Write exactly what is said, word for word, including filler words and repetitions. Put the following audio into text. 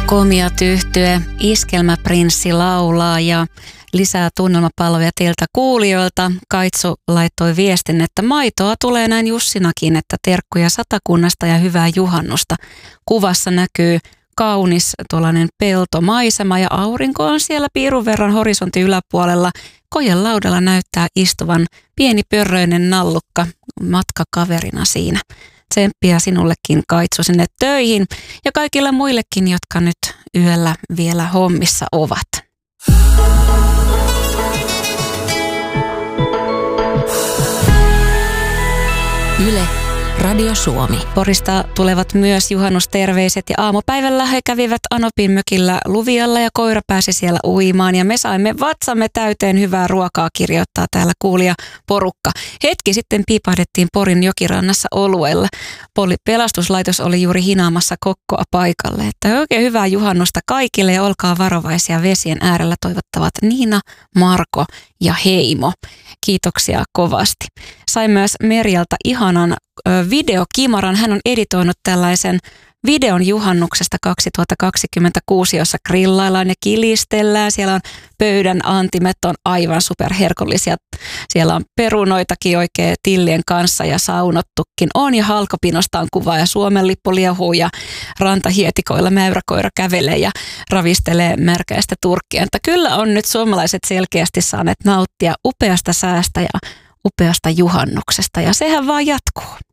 Komiat yhtye, Iskelmäprinssi laulaa ja lisää tunnelmapalveluja teiltä kuulijoilta. Kaitsu laittoi viestin, että maitoa tulee näin Jussinakin, että terkkuja Satakunnasta ja hyvää juhannusta. Kuvassa näkyy kaunis tuollainen peltomaisema ja aurinko on siellä piirun verran horisontin yläpuolella. Kojen laudalla näyttää istuvan pieni pörröinen nallukka matkakaverina siinä. Tsemppiä sinullekin, Kaitsu, sinne töihin ja kaikille muillekin, jotka nyt yöllä vielä hommissa ovat. Yle, Radio Suomi. Porista tulevat myös juhannusterveiset ja aamupäivällä he kävivät Anopin mökillä Luvialla ja koira pääsi siellä uimaan ja me saimme vatsamme täyteen hyvää ruokaa, kirjoittaa täällä kuulija porukka. Hetki sitten piipahdettiin Porin jokirannassa oluella. Pelastuslaitos oli juuri hinaamassa kokkoa paikalle. Että oikein hyvää juhannusta kaikille ja olkaa varovaisia vesien äärellä, toivottavat Niina, Marko ja Heimo. Kiitoksia kovasti. Sain myös Merjalta ihanan videokimaran. Hän on editoinut tällaisen videon juhannuksesta kaksituhattakaksikymmentäkuusi, jossa grillaillaan ja kilistellään. Siellä on pöydän antimet on aivan superherkullisia. Siellä on perunoitakin oikein tillien kanssa ja saunottukin on ja halkopinosta on kuva ja Suomen lippu liehuu ja rantahietikoilla mäyräkoira kävelee ja ravistelee märkäistä turkkia. Että kyllä on nyt suomalaiset selkeästi saaneet nauttia upeasta säästä ja upeasta juhannuksesta ja sehän vaan jatkuu.